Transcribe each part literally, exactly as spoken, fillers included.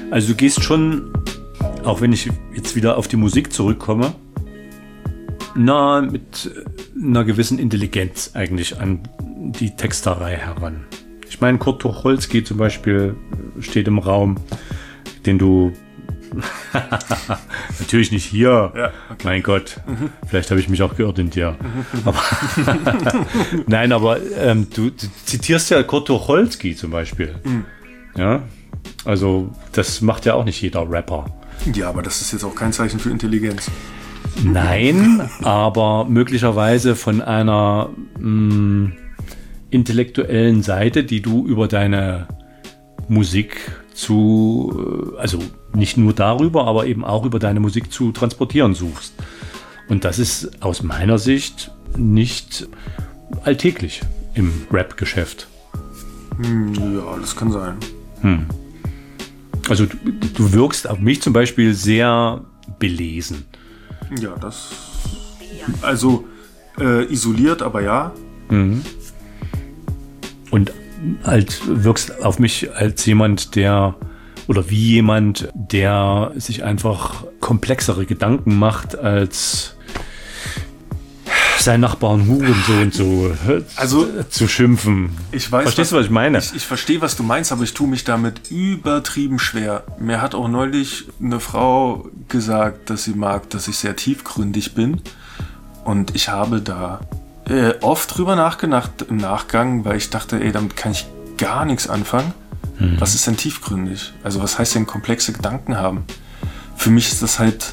Also du gehst schon, auch wenn ich jetzt wieder auf die Musik zurückkomme, na, mit einer gewissen Intelligenz eigentlich an die Texterei heran. Ich meine, Kurt Tucholsky zum Beispiel steht im Raum, den du natürlich nicht hier, ja, okay. Mein Gott, mhm. Vielleicht habe ich mich auch geirrt in dir. Mhm. Aber nein, aber ähm, du, du zitierst ja Kurt Tucholsky zum Beispiel. Mhm. Ja, also das macht ja auch nicht jeder Rapper. Ja, aber das ist jetzt auch kein Zeichen für Intelligenz. Nein, aber möglicherweise von einer mh, intellektuellen Seite, die du über deine Musik zu, also nicht nur darüber, aber eben auch über deine Musik zu transportieren suchst. Und das ist aus meiner Sicht nicht alltäglich im Rap-Geschäft. Hm, ja, das kann sein. Hm. Also du, du wirkst auf mich zum Beispiel sehr belesen. Ja, das, also äh, isoliert, aber ja. Mhm. Und halt wirkst auf mich als jemand, der, oder wie jemand, der sich einfach komplexere Gedanken macht, als seinen Nachbarn Hurensohn und so also, zu schimpfen. Ich weiß, Verstehst was, du, was ich meine? Ich, ich verstehe, was du meinst, aber ich tue mich damit übertrieben schwer. Mir hat auch neulich eine Frau gesagt, dass sie mag, dass ich sehr tiefgründig bin. Und ich habe da äh, oft drüber nachgedacht im Nachgang, weil ich dachte, ey, damit kann ich gar nichts anfangen. Mhm. Was ist denn tiefgründig? Also was heißt denn komplexe Gedanken haben? Für mich ist das halt...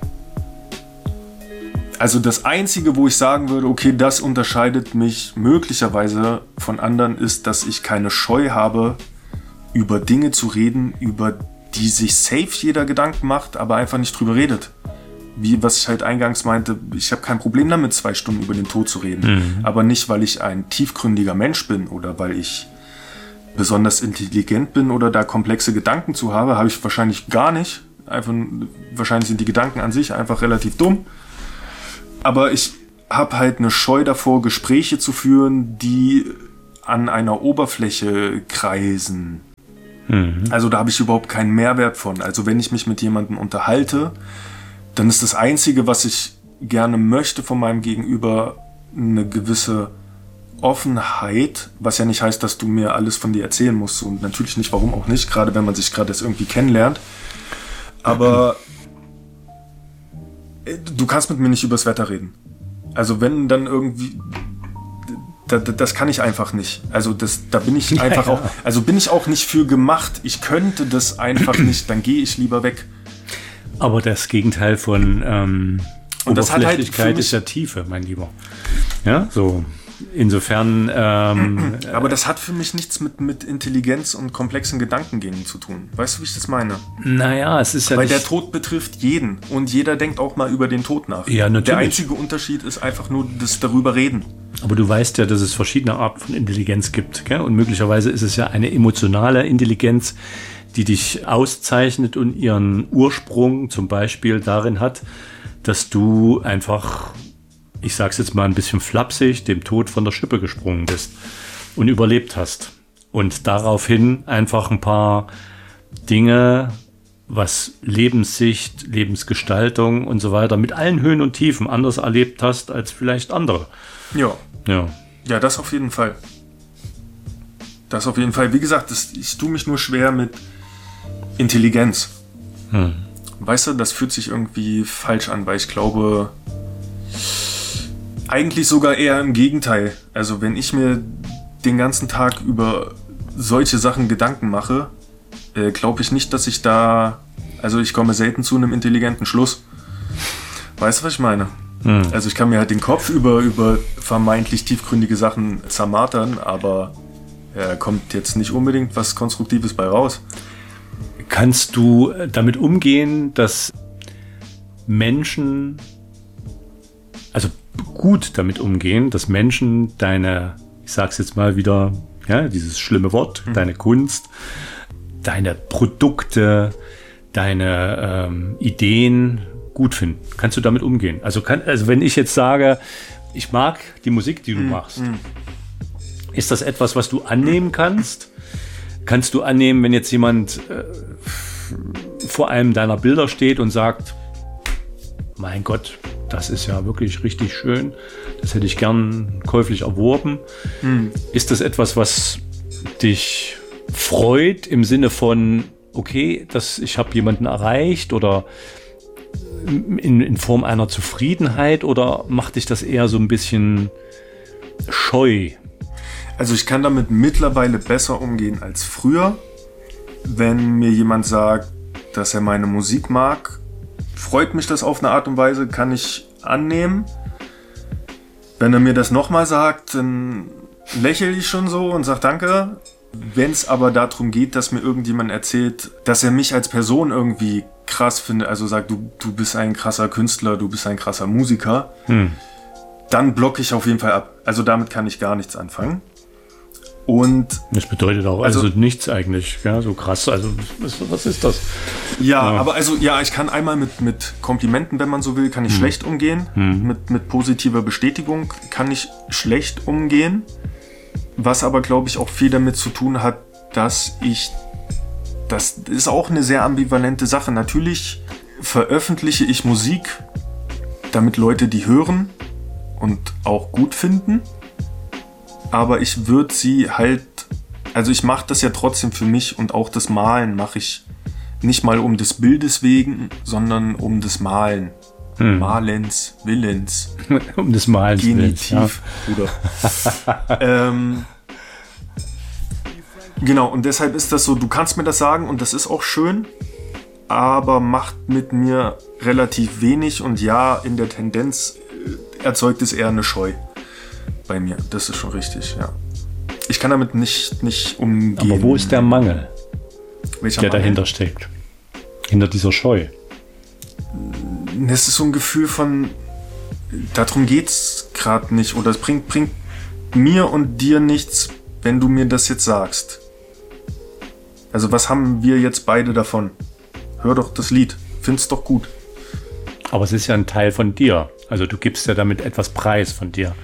Also das Einzige, wo ich sagen würde, okay, das unterscheidet mich möglicherweise von anderen, ist, dass ich keine Scheu habe, über Dinge zu reden, über die sich safe jeder Gedanken macht, aber einfach nicht drüber redet. Wie, was ich halt eingangs meinte, ich habe kein Problem damit, zwei Stunden über den Tod zu reden. Mhm. Aber nicht, weil ich ein tiefgründiger Mensch bin oder weil ich besonders intelligent bin oder da komplexe Gedanken zu habe, habe ich wahrscheinlich gar nicht. Einfach, wahrscheinlich sind die Gedanken an sich einfach relativ dumm. Aber ich habe halt eine Scheu davor, Gespräche zu führen, die an einer Oberfläche kreisen. Mhm. Also da habe ich überhaupt keinen Mehrwert von. Also wenn ich mich mit jemandem unterhalte, dann ist das Einzige, was ich gerne möchte von meinem Gegenüber, eine gewisse Offenheit, was ja nicht heißt, dass du mir alles von dir erzählen musst. Und natürlich nicht, warum auch nicht, gerade wenn man sich gerade erst irgendwie kennenlernt. Aber... Du kannst mit mir nicht übers Wetter reden. Also wenn dann irgendwie... Da, da, das kann ich einfach nicht. Also das, da bin ich einfach ja, ja. auch... Also bin ich auch nicht für gemacht. Ich könnte das einfach nicht. Dann gehe ich lieber weg. Aber das Gegenteil von ähm, Und das Oberflächlichkeit hat halt ist ja Tiefe, mein Lieber. Ja, so... Insofern... Ähm, Aber das hat für mich nichts mit, mit Intelligenz und komplexen Gedankengängen zu tun. Weißt du, wie ich das meine? Naja, es ist ja Weil nicht... der Tod betrifft jeden. Und jeder denkt auch mal über den Tod nach. Ja, natürlich. Der einzige Unterschied ist einfach nur das darüber reden. Aber du weißt ja, dass es verschiedene Arten von Intelligenz gibt. Gell? Und möglicherweise ist es ja eine emotionale Intelligenz, die dich auszeichnet und ihren Ursprung zum Beispiel darin hat, dass du einfach... ich sag's jetzt mal ein bisschen flapsig, dem Tod von der Schippe gesprungen bist und überlebt hast. Und daraufhin einfach ein paar Dinge, was Lebenssicht, Lebensgestaltung und so weiter, mit allen Höhen und Tiefen anders erlebt hast als vielleicht andere. Ja. Ja, ja, das auf jeden Fall. Das auf jeden Fall. Wie gesagt, das, ich tue mich nur schwer mit Intelligenz. Hm. Weißt du, das fühlt sich irgendwie falsch an, weil ich glaube... Eigentlich sogar eher im Gegenteil. Also wenn ich mir den ganzen Tag über solche Sachen Gedanken mache, äh, glaube ich nicht, dass ich da... Also ich komme selten zu einem intelligenten Schluss. Weißt du, was ich meine? Hm. Also ich kann mir halt den Kopf über, über vermeintlich tiefgründige Sachen zermartern, aber äh, kommt jetzt nicht unbedingt was Konstruktives bei raus. Kannst du damit umgehen, dass Menschen... also gut damit umgehen, dass Menschen deine, ich sag's jetzt mal wieder, ja, dieses schlimme Wort, mhm. deine Kunst, deine Produkte, deine ähm, Ideen gut finden. Kannst du damit umgehen? Also, kann, also wenn ich jetzt sage, ich mag die Musik, die du mhm. machst, mhm. ist das etwas, was du annehmen kannst? Kannst du annehmen, wenn jetzt jemand, äh, vor einem deiner Bilder steht und sagt, mein Gott, das ist ja wirklich richtig schön, das hätte ich gern käuflich erworben. Hm. Ist das etwas, was dich freut im Sinne von, okay, das, ich habe jemanden erreicht, oder in, in Form einer Zufriedenheit, oder macht dich das eher so ein bisschen scheu? Also ich kann damit mittlerweile besser umgehen als früher. Wenn mir jemand sagt, dass er meine Musik mag, freut mich das auf eine Art und Weise, kann ich annehmen. Wenn er mir das nochmal sagt, dann lächle ich schon so und sage Danke. Wenn es aber darum geht, dass mir irgendjemand erzählt, dass er mich als Person irgendwie krass findet, also sagt, du, du bist ein krasser Künstler, du bist ein krasser Musiker, hm. dann blocke ich auf jeden Fall ab. Also damit kann ich gar nichts anfangen. Und das bedeutet auch also, also nichts eigentlich, ja, so krass. Also was, was ist das? Ja, ja, aber also ja, ich kann einmal mit, mit Komplimenten, wenn man so will, kann ich hm. schlecht umgehen. Hm. Mit, mit positiver Bestätigung kann ich schlecht umgehen. Was aber, glaube ich, auch viel damit zu tun hat, dass ich, das ist auch eine sehr ambivalente Sache. Natürlich veröffentliche ich Musik, damit Leute die hören und auch gut finden. Aber ich würde sie halt, also ich mache das ja trotzdem für mich, und auch das Malen mache ich nicht mal um des Bildes wegen, sondern um des Malen. Hm. Malens, Willens. Um des Malens. Genitiv, Willens, ja. Bruder. ähm, genau, und deshalb ist das so, du kannst mir das sagen und das ist auch schön, aber macht mit mir relativ wenig, und ja, in der Tendenz erzeugt es eher eine Scheu bei mir. Das ist schon richtig, ja. Ich kann damit nicht, nicht umgehen. Aber wo ist der Mangel, Welcher der Mangel? dahinter steckt? Hinter dieser Scheu? Es ist so ein Gefühl von, darum geht's gerade nicht, oder es bringt, bringt mir und dir nichts, wenn du mir das jetzt sagst. Also was haben wir jetzt beide davon? Hör doch das Lied, find's doch gut. Aber es ist ja ein Teil von dir, also du gibst ja damit etwas preis von dir.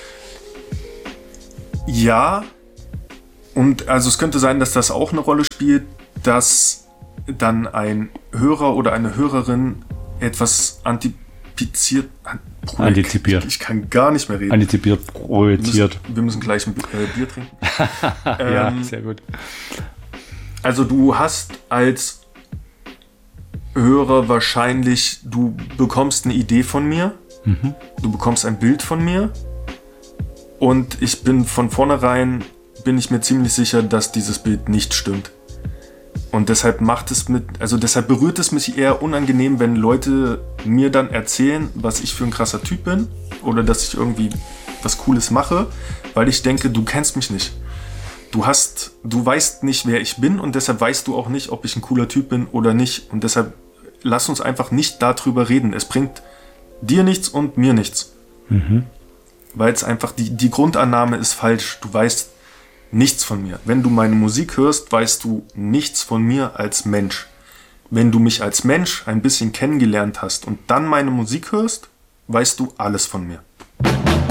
Ja, und also es könnte sein, dass das auch eine Rolle spielt, dass dann ein Hörer oder eine Hörerin etwas antizipiert. Antizipiert. Ich kann gar nicht mehr reden. Antizipiert, projiziert. Wir müssen, wir müssen gleich ein äh, Bier trinken. Ja, ähm, sehr gut. Also du hast als Hörer wahrscheinlich, du bekommst eine Idee von mir, mhm. du bekommst ein Bild von mir, und ich bin von vornherein, bin ich mir ziemlich sicher, dass dieses Bild nicht stimmt. Und deshalb macht es mit, also deshalb berührt es mich eher unangenehm, wenn Leute mir dann erzählen, was ich für ein krasser Typ bin oder dass ich irgendwie was Cooles mache, weil ich denke, du kennst mich nicht. Du hast, du weißt nicht, wer ich bin, und deshalb weißt du auch nicht, ob ich ein cooler Typ bin oder nicht. Und deshalb lass uns einfach nicht darüber reden. Es bringt dir nichts und mir nichts. Mhm. Weil es einfach, die, die Grundannahme ist falsch. Du weißt nichts von mir. Wenn du meine Musik hörst, weißt du nichts von mir als Mensch. Wenn du mich als Mensch ein bisschen kennengelernt hast und dann meine Musik hörst, weißt du alles von mir.